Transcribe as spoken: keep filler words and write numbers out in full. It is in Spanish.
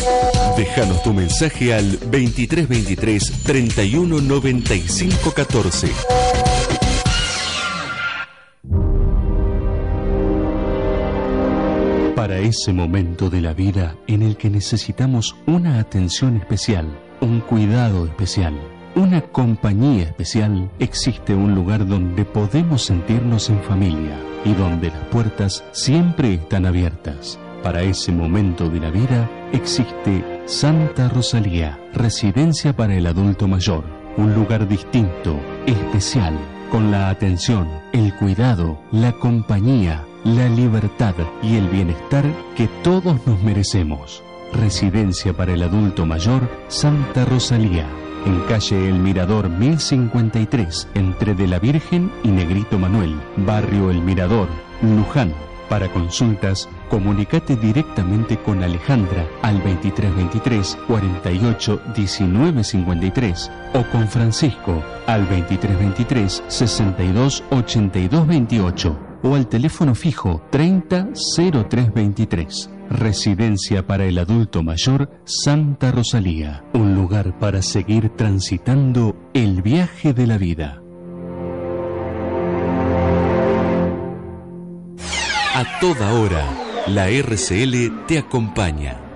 Déjanos tu mensaje al veintitrés veintitrés treinta y uno noventa y cinco catorce. Para ese momento de la vida en el que necesitamos una atención especial, un cuidado especial, una compañía especial, existe un lugar donde podemos sentirnos en familia y donde las puertas siempre están abiertas. Para ese momento de la vida existe Santa Rosalía, residencia para el adulto mayor, un lugar distinto, especial, con la atención, el cuidado, la compañía, la libertad y el bienestar que todos nos merecemos. Residencia para el adulto mayor, Santa Rosalía, en calle El Mirador mil cincuenta y tres, entre De la Virgen y Negrito Manuel, barrio El Mirador, Luján. Para consultas, comunicate directamente con Alejandra al veintitrés veintitrés cuarenta y ocho diecinueve cincuenta y tres o con Francisco al veintitrés veintitrés sesenta y dos ochenta y dos veintiocho o al teléfono fijo treinta cero tres veintitrés. Residencia para el adulto mayor Santa Rosalía, un lugar para seguir transitando el viaje de la vida. A toda hora, la R C L te acompaña.